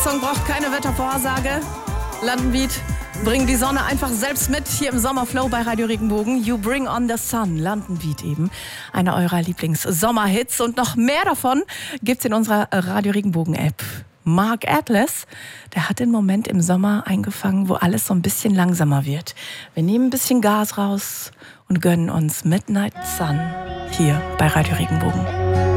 Song braucht keine Wettervorhersage. London Beat bringt die Sonne einfach selbst mit hier im Sommerflow bei Radio Regenbogen. You bring on the sun. London Beat eben. Einer eurer Lieblings-Sommerhits. Und noch mehr davon gibt's in unserer Radio Regenbogen App. Mark Atlas, der hat den Moment im Sommer eingefangen, wo alles so ein bisschen langsamer wird. Wir nehmen ein bisschen Gas raus und gönnen uns Midnight Sun hier bei Radio Regenbogen.